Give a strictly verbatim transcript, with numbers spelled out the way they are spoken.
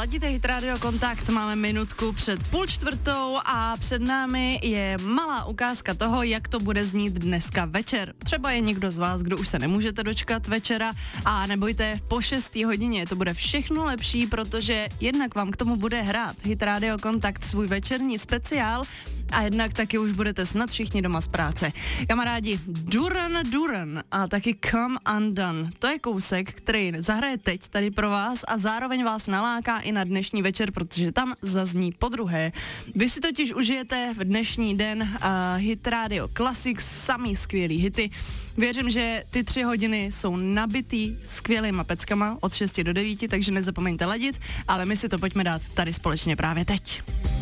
Ladíte Hit Radio Kontakt, máme minutku před půl čtvrtou a před námi je malá ukázka toho, jak to bude znít dneska večer. Třeba je někdo z vás, kdo už se nemůžete dočkat večera a nebojte, po šestý hodině to bude všechno lepší, protože jednak vám k tomu bude hrát Hit Radio Kontakt svůj večerní speciál a jednak taky už budete snad všichni doma z práce. Kamarádi, Duran Duran a taky Come Undone. To je kousek, který zahraje teď tady pro vás a zároveň vás naláká i na dnešní večer, protože tam zazní podruhé. Vy si totiž užijete v dnešní den uh, Hit Radio Classics, samý skvělý hity. Věřím, že ty tři hodiny jsou nabitý skvělýma peckama od šesti do devíti, takže nezapomeňte ladit, ale my si to pojďme dát tady společně právě teď.